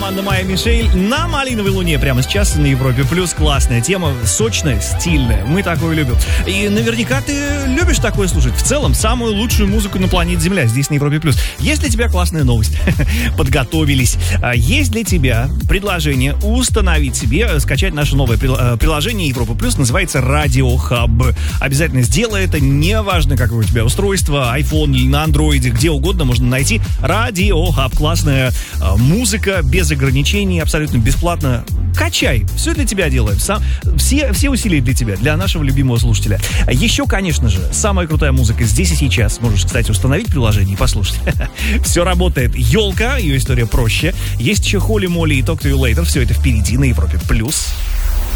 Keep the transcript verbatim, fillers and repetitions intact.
команда Майя Мишель на Малиновой Луне прямо сейчас на Европе Плюс. Классная тема, сочная, стильная. Мы такое любим. И наверняка ты любишь такое слушать. В целом, самую лучшую музыку на планете Земля здесь на Европе Плюс. Есть для тебя классная новость. Подготовились. Есть для тебя предложение установить себе, скачать наше новое приложение Европа Плюс. Называется Радио Хаб. Обязательно сделай это. Неважно, какое у тебя устройство, iPhone или на андроиде, где угодно можно найти Радио Хаб. Классная музыка без ограничений, абсолютно бесплатно. Качай, все для тебя делаем. Сам, все, все усилия для тебя, для нашего любимого слушателя. Еще, конечно же, самая крутая музыка здесь и сейчас. Можешь, кстати, установить приложение и послушать. Все работает. Елка, ее история проще. Есть еще Холли Молли и Talk to You Later. Все это впереди на Европе Плюс.